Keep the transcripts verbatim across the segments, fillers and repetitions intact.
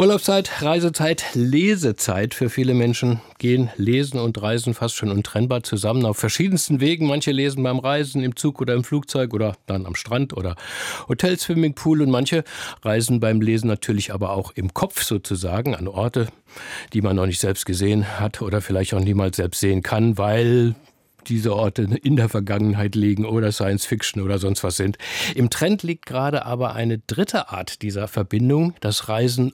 Urlaubszeit, Reisezeit, Lesezeit. Für viele Menschen gehen Lesen und Reisen fast schon untrennbar zusammen auf verschiedensten Wegen. Manche lesen beim Reisen, im Zug oder im Flugzeug oder dann am Strand oder Hotel, Swimmingpool. Und manche reisen beim Lesen natürlich aber auch im Kopf sozusagen an Orte, die man noch nicht selbst gesehen hat oder vielleicht auch niemals selbst sehen kann, weil diese Orte in der Vergangenheit liegen oder Science Fiction oder sonst was sind. Im Trend liegt gerade aber eine dritte Art dieser Verbindung, das Reisen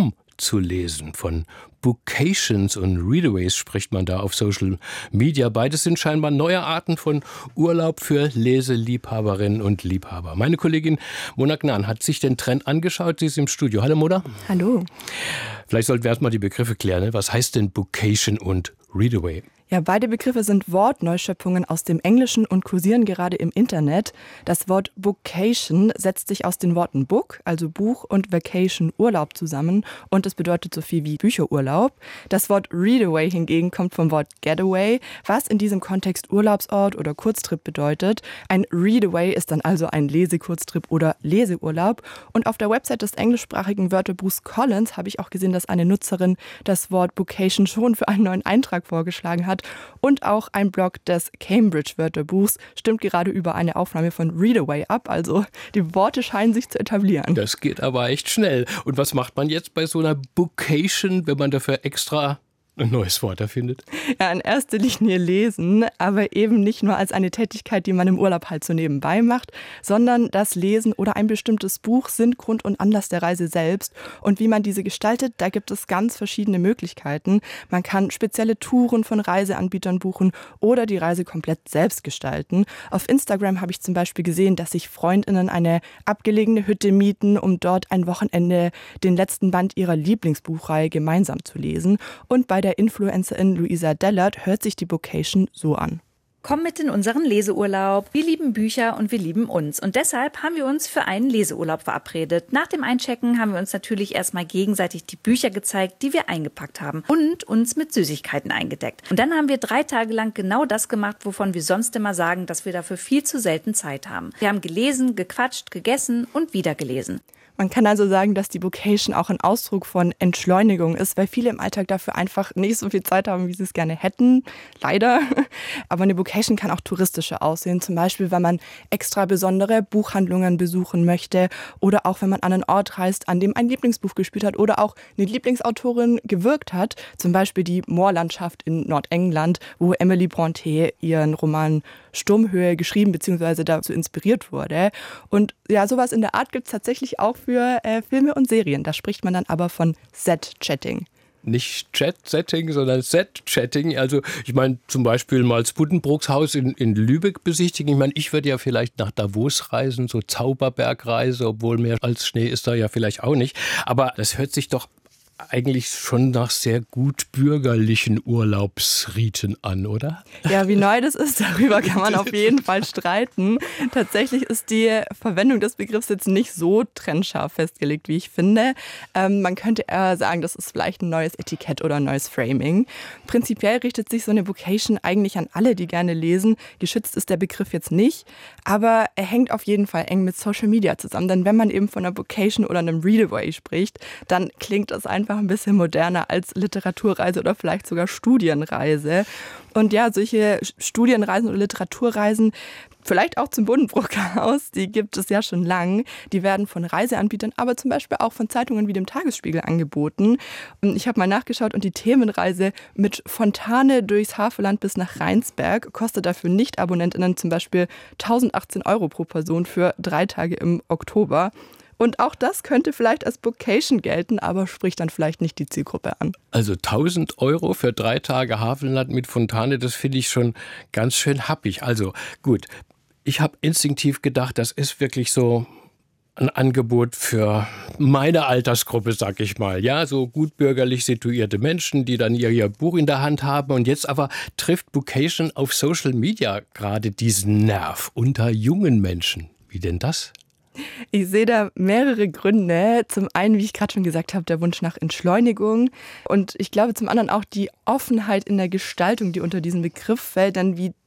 umzulesen. Von Bookations und Readaways spricht man da auf Social Media. Beides sind scheinbar neue Arten von Urlaub für Leseliebhaberinnen und Liebhaber. Meine Kollegin Mona Gnan hat sich den Trend angeschaut. Sie ist im Studio. Hallo Mona. Hallo. Vielleicht sollten wir erst mal die Begriffe klären. Was heißt denn Boocation und Readaway? Ja, beide Begriffe sind Wortneuschöpfungen aus dem Englischen und kursieren gerade im Internet. Das Wort Bookation setzt sich aus den Worten Book, also Buch, und Vacation, Urlaub zusammen und es bedeutet so viel wie Bücherurlaub. Das Wort Readaway hingegen kommt vom Wort Getaway, was in diesem Kontext Urlaubsort oder Kurztrip bedeutet. Ein Readaway ist dann also ein Lesekurztrip oder Leseurlaub. Und auf der Website des englischsprachigen Wörterbuchs Collins habe ich auch gesehen, dass eine Nutzerin das Wort Bookation schon für einen neuen Eintrag vorgeschlagen hat. Und auch ein Blog des Cambridge-Wörterbuchs stimmt gerade über eine Aufnahme von Readaway ab. Also die Worte scheinen sich zu etablieren. Das geht aber echt schnell. Und was macht man jetzt bei so einer Bookation, wenn man dafür extra ein neues Wort erfindet? Ja, in erster Linie lesen, aber eben nicht nur als eine Tätigkeit, die man im Urlaub halt so nebenbei macht, sondern das Lesen oder ein bestimmtes Buch sind Grund und Anlass der Reise selbst. Und wie man diese gestaltet, da gibt es ganz verschiedene Möglichkeiten. Man kann spezielle Touren von Reiseanbietern buchen oder die Reise komplett selbst gestalten. Auf Instagram habe ich zum Beispiel gesehen, dass sich FreundInnen eine abgelegene Hütte mieten, um dort ein Wochenende den letzten Band ihrer Lieblingsbuchreihe gemeinsam zu lesen. Und bei der Influencerin Luisa Dellert hört sich die Bookation so an. Komm mit in unseren Leseurlaub. Wir lieben Bücher und wir lieben uns. Und deshalb haben wir uns für einen Leseurlaub verabredet. Nach dem Einchecken haben wir uns natürlich erstmal gegenseitig die Bücher gezeigt, die wir eingepackt haben. Und uns mit Süßigkeiten eingedeckt. Und dann haben wir drei Tage lang genau das gemacht, wovon wir sonst immer sagen, dass wir dafür viel zu selten Zeit haben. Wir haben gelesen, gequatscht, gegessen und wieder gelesen. Man kann also sagen, dass die Bookation auch ein Ausdruck von Entschleunigung ist, weil viele im Alltag dafür einfach nicht so viel Zeit haben, wie sie es gerne hätten. Leider. Aber eine Bookation kann auch touristischer aussehen. Zum Beispiel, wenn man extra besondere Buchhandlungen besuchen möchte oder auch, wenn man an einen Ort reist, an dem ein Lieblingsbuch gespielt hat oder auch eine Lieblingsautorin gewirkt hat. Zum Beispiel die Moorlandschaft in Nordengland, wo Emily Brontë ihren Roman Sturmhöhe geschrieben bzw. dazu inspiriert wurde. Und ja, sowas in der Art gibt es tatsächlich auch für äh, Filme und Serien. Da spricht man dann aber von Set-Chatting. Nicht Chat-Setting, sondern Set-Chatting. Also ich meine zum Beispiel mal das Buddenbrooks Haus in, in Lübeck besichtigen. Ich meine, ich würde ja vielleicht nach Davos reisen, so Zauberbergreise, obwohl mehr als Schnee ist da ja vielleicht auch nicht. Aber das hört sich doch eigentlich schon nach sehr gut bürgerlichen Urlaubsriten an, oder? Ja, wie neu das ist, darüber kann man auf jeden Fall streiten. Tatsächlich ist die Verwendung des Begriffs jetzt nicht so trennscharf festgelegt, wie ich finde. Ähm, man könnte eher sagen, das ist vielleicht ein neues Etikett oder ein neues Framing. Prinzipiell richtet sich so eine Bookation eigentlich an alle, die gerne lesen. Geschützt ist der Begriff jetzt nicht, aber er hängt auf jeden Fall eng mit Social Media zusammen. Denn wenn man eben von einer Bookation oder einem Readaway spricht, dann klingt das einfach ein bisschen moderner als Literaturreise oder vielleicht sogar Studienreise. Und ja, solche Studienreisen oder Literaturreisen, vielleicht auch zum Buddenbrook-Haus, die gibt es ja schon lang. Die werden von Reiseanbietern, aber zum Beispiel auch von Zeitungen wie dem Tagesspiegel angeboten. Und ich habe mal nachgeschaut und die Themenreise mit Fontane durchs Havelland bis nach Rheinsberg kostet dafür Nicht-AbonnentInnen zum Beispiel tausendachtzehn Euro pro Person für drei Tage im Oktober. Und auch das könnte vielleicht als Bookation gelten, aber spricht dann vielleicht nicht die Zielgruppe an. Also tausend Euro für drei Tage Havelland mit Fontane, das finde ich schon ganz schön happig. Also gut, ich habe instinktiv gedacht, das ist wirklich so ein Angebot für meine Altersgruppe, sag ich mal. Ja, so gut bürgerlich situierte Menschen, die dann ihr, ihr Buch in der Hand haben. Und jetzt aber trifft Bookation auf Social Media gerade diesen Nerv unter jungen Menschen. Wie denn das? Ich sehe da mehrere Gründe. Zum einen, wie ich gerade schon gesagt habe, der Wunsch nach Entschleunigung. Und ich glaube zum anderen auch die Offenheit in der Gestaltung, die unter diesen Begriff fällt. Denn wie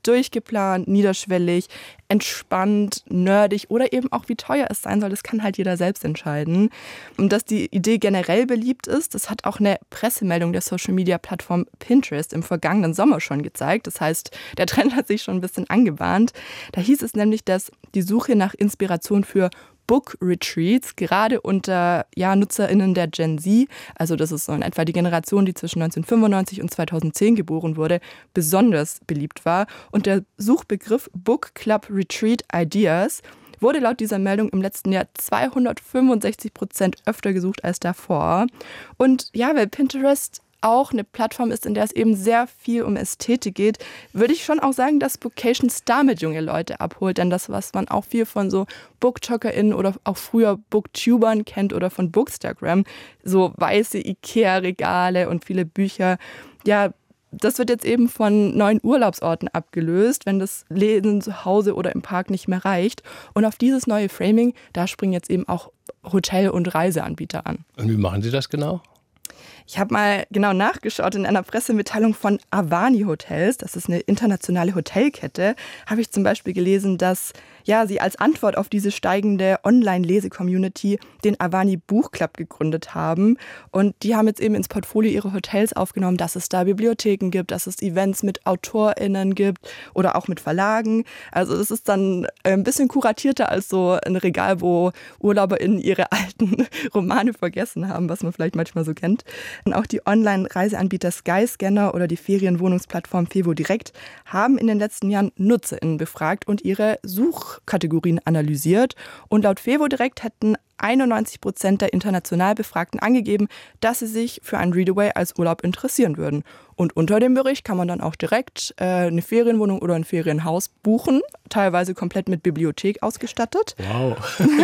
durchgeplant, niederschwellig, entspannt, nerdig oder eben auch wie teuer es sein soll, das kann halt jeder selbst entscheiden. Und dass die Idee generell beliebt ist, das hat auch eine Pressemeldung der Social-Media-Plattform Pinterest im vergangenen Sommer schon gezeigt. Das heißt, der Trend hat sich schon ein bisschen angebahnt. Da hieß es nämlich, dass die Suche nach Inspiration für Book Retreats gerade unter ja, NutzerInnen der Gen Z, also das ist so in etwa die Generation, die zwischen neunzehnhundertfünfundneunzig und zweitausendzehn geboren wurde, besonders beliebt war. Und der Suchbegriff Book Club Retreat Ideas wurde laut dieser Meldung im letzten Jahr zweihundertfünfundsechzig Prozent öfter gesucht als davor. Und ja, weil Pinterest auch eine Plattform ist, in der es eben sehr viel um Ästhetik geht, würde ich schon auch sagen, dass Bookcations damit junge Leute abholt. Denn das, was man auch viel von so BookTokerInnen oder auch früher Booktubern kennt oder von Bookstagram, so weiße Ikea-Regale und viele Bücher, ja, das wird jetzt eben von neuen Urlaubsorten abgelöst, wenn das Lesen zu Hause oder im Park nicht mehr reicht. Und auf dieses neue Framing, da springen jetzt eben auch Hotel- und Reiseanbieter an. Und wie machen Sie das genau? Ich habe mal genau nachgeschaut in einer Pressemitteilung von Avani Hotels, das ist eine internationale Hotelkette, habe ich zum Beispiel gelesen, dass ja, sie als Antwort auf diese steigende Online-Lese-Community den Avani Buchclub gegründet haben. Und die haben jetzt eben ins Portfolio ihrer Hotels aufgenommen, dass es da Bibliotheken gibt, dass es Events mit AutorInnen gibt oder auch mit Verlagen. Also das ist dann ein bisschen kuratierter als so ein Regal, wo UrlauberInnen ihre alten Romane vergessen haben, was man vielleicht manchmal so kennt. Und auch die Online-Reiseanbieter Skyscanner oder die Ferienwohnungsplattform Fevo Direkt haben in den letzten Jahren NutzerInnen befragt und ihre Suchkategorien analysiert. Und laut Fevo Direkt hätten einundneunzig Prozent der international Befragten angegeben, dass sie sich für einen Readaway als Urlaub interessieren würden. Und unter dem Bericht kann man dann auch direkt äh, eine Ferienwohnung oder ein Ferienhaus buchen, teilweise komplett mit Bibliothek ausgestattet. Wow.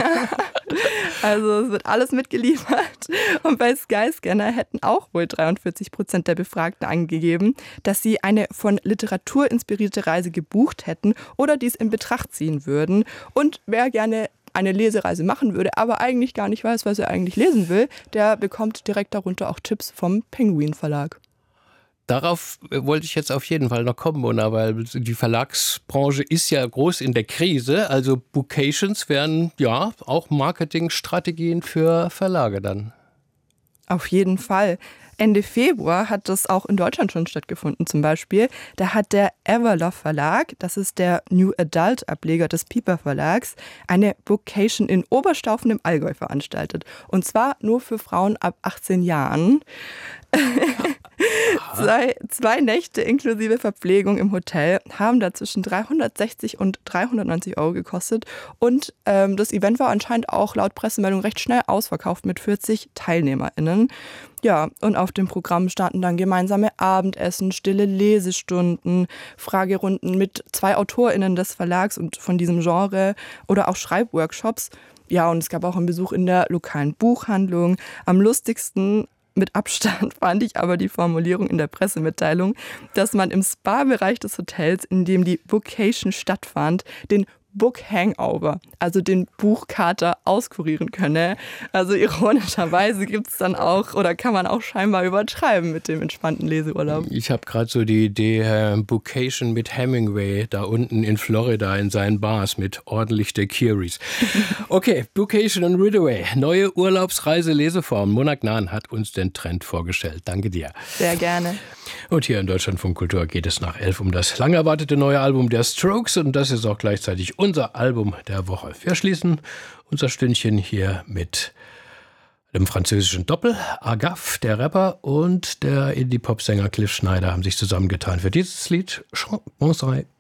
Also es wird alles mitgeliefert. Und bei Skyscanner hätten auch wohl dreiundvierzig Prozent der Befragten angegeben, dass sie eine von Literatur inspirierte Reise gebucht hätten oder dies in Betracht ziehen würden. Und wer gerne eine Lesereise machen würde, aber eigentlich gar nicht weiß, was er eigentlich lesen will, der bekommt direkt darunter auch Tipps vom Penguin Verlag. Darauf wollte ich jetzt auf jeden Fall noch kommen, Mona, weil die Verlagsbranche ist ja groß in der Krise. Also Bookcations wären ja auch Marketingstrategien für Verlage dann. Auf jeden Fall. Ende Februar hat das auch in Deutschland schon stattgefunden zum Beispiel. Da hat der Everlove Verlag, das ist der New Adult Ableger des Piper Verlags, eine Bookcation in Oberstaufen im Allgäu veranstaltet. Und zwar nur für Frauen ab achtzehn Jahren. zwei, zwei Nächte inklusive Verpflegung im Hotel haben da zwischen dreihundertsechzig und dreihundertneunzig Euro gekostet. Und ähm, das Event war anscheinend auch laut Pressemeldung recht schnell ausverkauft mit vierzig TeilnehmerInnen. Ja, und auf dem Programm standen dann gemeinsame Abendessen, stille Lesestunden, Fragerunden mit zwei AutorInnen des Verlags und von diesem Genre oder auch Schreibworkshops. Ja, und es gab auch einen Besuch in der lokalen Buchhandlung. Am lustigsten mit Abstand fand ich aber die Formulierung in der Pressemitteilung, dass man im Spa-Bereich des Hotels, in dem die Bookcation stattfand, den Book Hangover, also den Buchkater, auskurieren könne. Also ironischerweise gibt es dann auch, oder kann man auch scheinbar übertreiben mit dem entspannten Leseurlaub. Ich habe gerade so die Idee, äh, Bookcation mit Hemingway da unten in Florida in seinen Bars mit ordentlich Daiquiris. Okay, Bookcation und Readaway, neue Urlaubsreise-Leseform. Mona Gnahn hat uns den Trend vorgestellt. Danke dir. Sehr gerne. Und hier in Deutschlandfunk Kultur geht es nach elf um das lang erwartete neue Album der Strokes und das ist auch gleichzeitig unser Album der Woche. Wir schließen unser Stündchen hier mit dem französischen Doppel. Agaf, der Rapper, und der Indie-Pop-Sänger Cliff Schneider haben sich zusammengetan für dieses Lied Chambonsaille.